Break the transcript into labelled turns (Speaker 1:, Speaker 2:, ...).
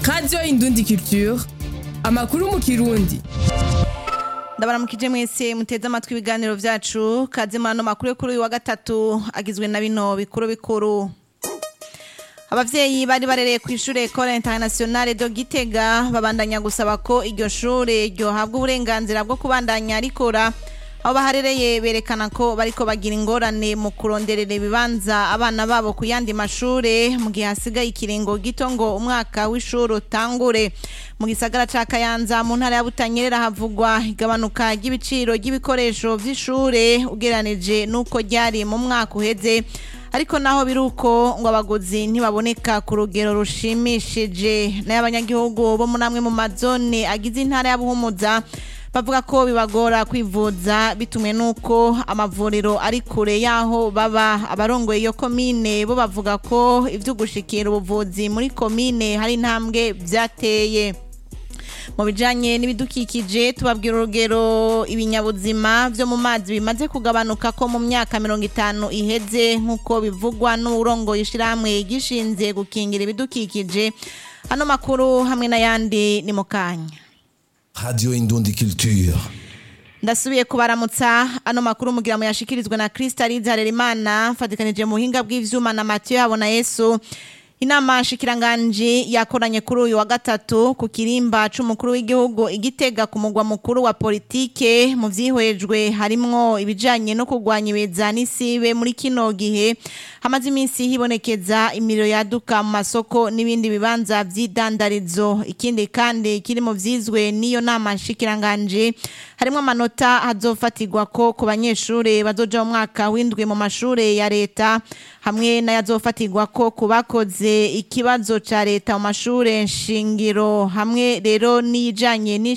Speaker 1: Radio Indundi Culture, amakuru mu Kirundi.
Speaker 2: Ndabaramukije mwese muteze amatwi ibiganiro vyacu kaze mano makuru kuri uyu wa gatatu agizwe na bino bikuru. Abavyeyi bari barereye ku ishure Ecole Internationale de Gitega babandanya gusaba ko iryo shure ryohabwa uburenganzira bwo kubandanya rikora. Abo baharereye berekana ko bariko bagira ingorane mu kuronderera ibibanza abana babo ku yandi mashure mu gihe hasigaye ikiringo gito ngo umwaka w'ishuri utangure. Mu gisagara ca Kayanza mu ntara ya Butanyerera havugwa igabanuka ry'ibiciro ry'ibikoresho vy'ishure ugeranije nuko ryari mu mwaka uheze. Ariko naho biruko ngo abaguzi ntibaboneka ku rugero rushimishije n'abanyagihugu bo munamwe mu mazone agize intara ya Buhumuza bavuga ko bibagora kwivuza bitumwe nuko amavuriro ari kure yaho baba. Abarongoye iyo komine bo bavuga ko ivyo gushikira ubuvuzi muri komine hari intambwe vyateye. Mu bijanye n'ibidukikije tubabwira urugero ibinyabuzima vyo mu mazi bimaze kugabanuka ko mu myaka 50 iheze nkuko bivugwa n'urongoye ishiramwe gishinze gukingira ibidukikije. Hano makuru hamwe n'ayandi ni mukanya.
Speaker 3: Radio Indundi Culture.
Speaker 2: Ndasubiye kubaramutsa ano makuru mugira mu yashikirizwe na Kristalize Harerimana fatikanije mu hinga bw'ivyuma na Mathieu Habona Yesu. Inama shikiranganji yakoranye kuri uyu wa gatatu ku kirimba c'umukuru w'igihugu Igitega ku mugwa mukuru wa politike. Mu vyihwejwe harimwo ibijanye no kugwanya ibeza n'isibe muri kino gihe hamaze iminsi hibonekeza imiriro yaduka mu masoko n'ibindi bibanza vy'idandarizo. Ikindi kandi kiri mu vyizwe niyo nama shikiranganji harimwo amanota hazofatirwa ko ku banyeshure bazoja mu mwaka w'indwi mu mashure ya leta hamwe n'ayazofatirwa ko kubakoze ikibazo ca leta mu mashure nshingiro hamwe rero nijanye